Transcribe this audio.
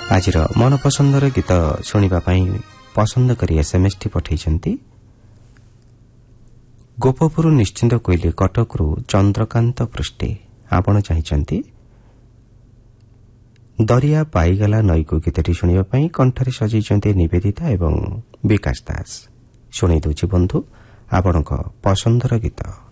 ଆଜିର ମନପସନ୍ଦର ଗୀତ ଶୁଣିବା ପାଇଁ ପସନ୍ଦ କରି ଏସ୍ଏମ୍ଏସ୍ ଟି ପଠାଇଛନ୍ତି ଗୋପପୁର ନିଶ୍ଚିନ୍ତ କୋଇଲି କଟକରୁ ଚନ୍ଦ୍ରକାନ୍ତ ପୃଷ୍ଟି। ଆପଣ ଚାହିଁଛନ୍ତି ଦରିଆ ପାଇଗଲା ନଈକୁ ଗୀତଟି ଶୁଣିବା ପାଇଁ କଣ୍ଠରେ ସଜେଇଛନ୍ତି ନିବେଦିତା ଏବଂ ବିକାଶ ଦାସ। ଶୁଣେଇ ଦେଉଛି ବନ୍ଧୁ ଆପଣଙ୍କ ପସନ୍ଦର ଗୀତ।